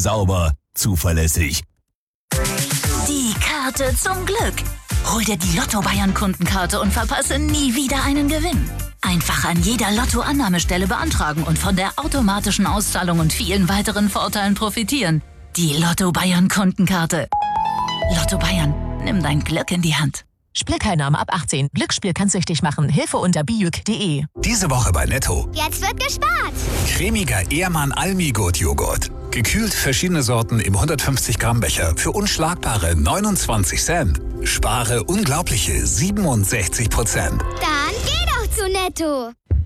sauber, zuverlässig. Die Karte zum Glück. Hol dir die Lotto-Bayern-Kundenkarte und verpasse nie wieder einen Gewinn. Einfach an jeder Lotto-Annahmestelle beantragen und von der automatischen Auszahlung und vielen weiteren Vorteilen profitieren. Die Lotto-Bayern-Kundenkarte. Lotto Bayern, nimm dein Glück in die Hand. Spielteilnahme ab 18. Glücksspiel kann süchtig machen. Hilfe unter bijuk.de. Diese Woche bei Netto. Jetzt wird gespart. Cremiger Ehrmann Almi-Gurt-Joghurt. Gekühlt verschiedene Sorten im 150 Gramm Becher für unschlagbare 29 Cent. Spare unglaubliche 67%. Dann geh doch zu Netto.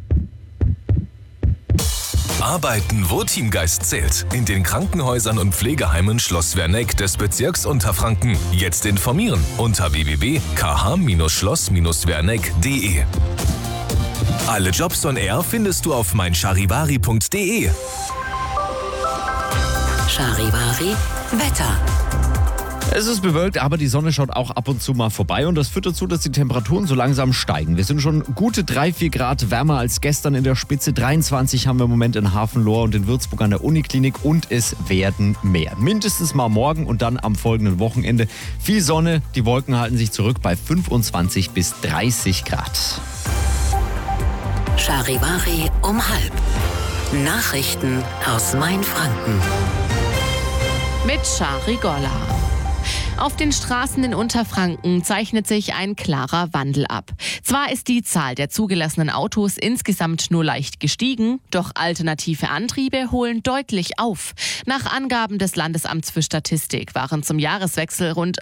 Arbeiten, wo Teamgeist zählt. In den Krankenhäusern und Pflegeheimen Schloss Werneck des Bezirks Unterfranken. Jetzt informieren unter www.kh-schloss-werneck.de. Alle Jobs on Air findest du auf meincharivari.de. Charivari Wetter. Es ist bewölkt, aber die Sonne schaut auch ab und zu mal vorbei und das führt dazu, dass die Temperaturen so langsam steigen. Wir sind schon gute 3-4 Grad wärmer als gestern in der Spitze. 23 haben wir im Moment in Hafenlohr und in Würzburg an der Uniklinik und es werden mehr. Mindestens mal morgen und dann am folgenden Wochenende. Viel Sonne, die Wolken halten sich zurück bei 25 bis 30 Grad. Charivari um 12:30. Nachrichten aus Mainfranken. Mit Shari Golla. Auf den Straßen in Unterfranken zeichnet sich ein klarer Wandel ab. Zwar ist die Zahl der zugelassenen Autos insgesamt nur leicht gestiegen, doch alternative Antriebe holen deutlich auf. Nach Angaben des Landesamts für Statistik waren zum Jahreswechsel rund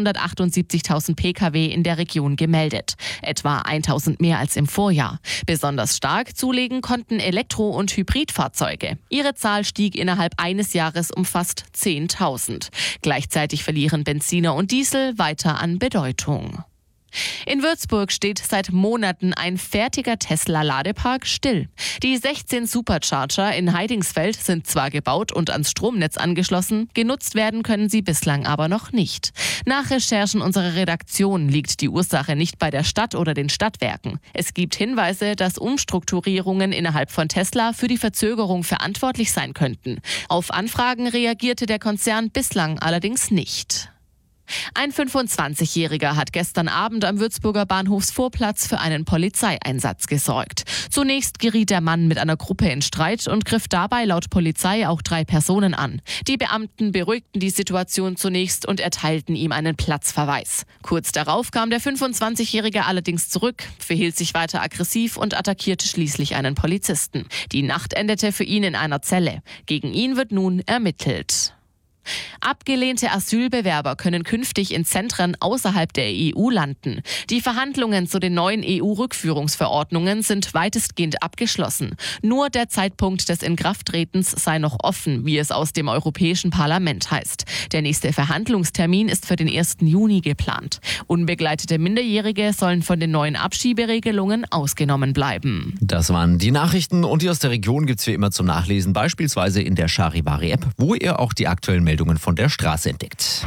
878.000 Pkw in der Region gemeldet. Etwa 1.000 mehr als im Vorjahr. Besonders stark zulegen konnten Elektro- und Hybridfahrzeuge. Ihre Zahl stieg innerhalb eines Jahres um fast 10.000. Gleichzeitig verlieren Benziner und Diesel weiter an Bedeutung. In Würzburg steht seit Monaten ein fertiger Tesla-Ladepark still. Die 16 Supercharger in Heidingsfeld sind zwar gebaut und ans Stromnetz angeschlossen, genutzt werden können sie bislang aber noch nicht. Nach Recherchen unserer Redaktion liegt die Ursache nicht bei der Stadt oder den Stadtwerken. Es gibt Hinweise, dass Umstrukturierungen innerhalb von Tesla für die Verzögerung verantwortlich sein könnten. Auf Anfragen reagierte der Konzern bislang allerdings nicht. Ein 25-Jähriger hat gestern Abend am Würzburger Bahnhofsvorplatz für einen Polizeieinsatz gesorgt. Zunächst geriet der Mann mit einer Gruppe in Streit und griff dabei laut Polizei auch 3 Personen an. Die Beamten beruhigten die Situation zunächst und erteilten ihm einen Platzverweis. Kurz darauf kam der 25-Jährige allerdings zurück, verhielt sich weiter aggressiv und attackierte schließlich einen Polizisten. Die Nacht endete für ihn in einer Zelle. Gegen ihn wird nun ermittelt. Abgelehnte Asylbewerber können künftig in Zentren außerhalb der EU landen. Die Verhandlungen zu den neuen EU-Rückführungsverordnungen sind weitestgehend abgeschlossen. Nur der Zeitpunkt des Inkrafttretens sei noch offen, wie es aus dem Europäischen Parlament heißt. Der nächste Verhandlungstermin ist für den 1. Juni geplant. Unbegleitete Minderjährige sollen von den neuen Abschieberegelungen ausgenommen bleiben. Das waren die Nachrichten und die aus der Region gibt es wie immer zum Nachlesen, beispielsweise in der Charivari-App, wo ihr auch die aktuellen Meldungen von der Straße entdeckt.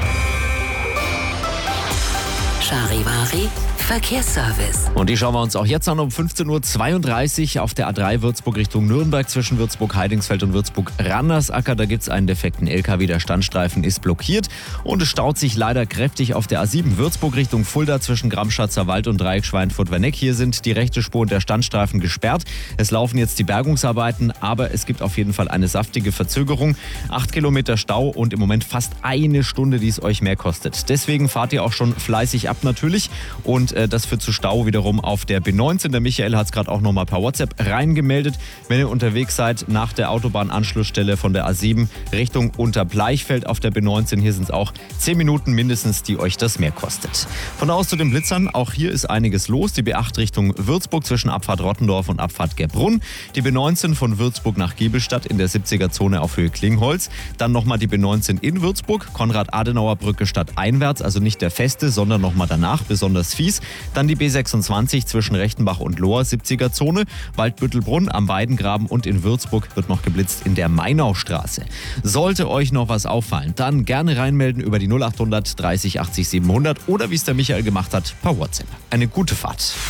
Charivari Verkehrsservice. Und die schauen wir uns auch jetzt an um 15.32 Uhr auf der A3 Würzburg Richtung Nürnberg zwischen Würzburg-Heidingsfeld und Würzburg-Randersacker. Da gibt es einen defekten LKW, der Standstreifen ist blockiert und es staut sich leider kräftig auf der A7 Würzburg Richtung Fulda zwischen Gramschatzer Wald und Dreieck Schweinfurt-Werneck. Hier sind die rechte Spur und der Standstreifen gesperrt. Es laufen jetzt die Bergungsarbeiten, aber es gibt auf jeden Fall eine saftige Verzögerung. 8 Kilometer Stau und im Moment fast eine Stunde, die es euch mehr kostet. Deswegen fahrt ihr auch schon fleißig ab natürlich und das führt zu Stau wiederum auf der B19. Der Michael hat es gerade auch nochmal per WhatsApp reingemeldet. Wenn ihr unterwegs seid nach der Autobahnanschlussstelle von der A7 Richtung Unterbleichfeld auf der B19, hier sind es auch 10 Minuten mindestens, die euch das mehr kostet. Von da aus zu den Blitzern, auch hier ist einiges los. Die B8 Richtung Würzburg zwischen Abfahrt Rottendorf und Abfahrt Gerbrunn. Die B19 von Würzburg nach Giebelstadt in der 70er-Zone auf Höhe Klingholz. Dann nochmal die B19 in Würzburg, Konrad-Adenauer-Brücke stadteinwärts, also nicht der feste, sondern nochmal danach, besonders fies. Dann die B26 zwischen Rechtenbach und Lohr, 70er-Zone, Waldbüttelbrunn am Weidengraben und in Würzburg wird noch geblitzt in der Mainaustraße. Sollte euch noch was auffallen, dann gerne reinmelden über die 0800 30 80 700 oder wie es der Michael gemacht hat, per WhatsApp. Eine gute Fahrt.